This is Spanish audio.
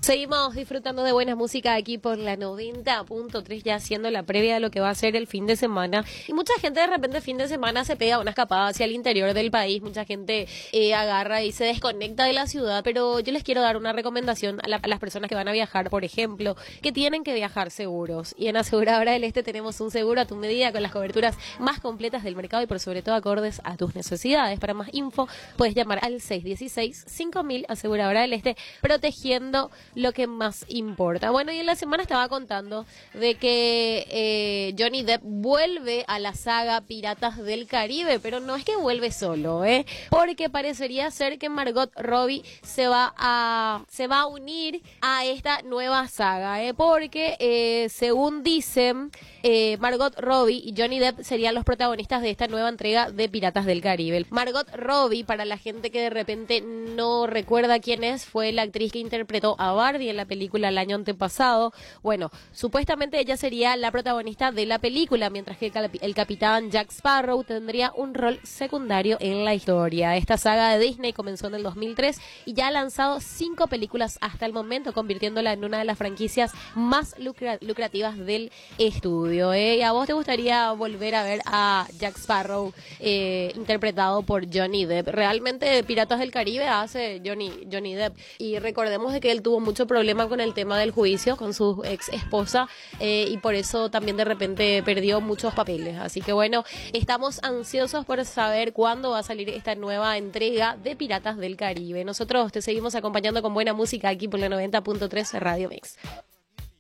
Seguimos disfrutando de buena música aquí por la 90.3, ya haciendo la previa de lo que va a ser el fin de semana. Y mucha gente de repente fin de semana se pega una escapada hacia el interior del país. Mucha gente agarra y se desconecta de la ciudad. Pero yo les quiero dar una recomendación a las personas que van a viajar, por ejemplo, que tienen que viajar seguros. Y en Aseguradora del Este tenemos un seguro a tu medida con las coberturas más completas del mercado y por sobre todo acordes a tus necesidades. Para más info puedes llamar al 616-5000 Aseguradora del Este, protegiendo lo que más importa. Bueno, y en la semana estaba contando de que Johnny Depp vuelve a la saga Piratas del Caribe, pero no es que vuelve solo, porque parecería ser que Margot Robbie se va a unir a esta nueva saga, porque según dicen, Margot Robbie y Johnny Depp serían los protagonistas de esta nueva entrega de Piratas del Caribe. Margot Robbie, para la gente que de repente no recuerda quién es, fue la actriz que interpretó a Barbie en la película el año antepasado. Bueno, supuestamente ella sería la protagonista de la película, mientras que el capitán Jack Sparrow tendría un rol secundario en la historia. Esta saga de Disney comenzó en el 2003 y ya ha lanzado 5 películas hasta el momento, convirtiéndola en una de las franquicias más lucrativas del estudio. ¿Y a vos te gustaría volver a ver a Jack Sparrow interpretado por Johnny Depp? Realmente Piratas del Caribe hace Johnny Depp, y recordemos de que él tuvo mucho problema con el tema del juicio con su ex esposa, y por eso también de repente perdió muchos papeles. Así que bueno, estamos ansiosos por saber cuándo va a salir esta nueva entrega de Piratas del Caribe. Nosotros te seguimos acompañando con buena música aquí por la 90.3 Radio Mix.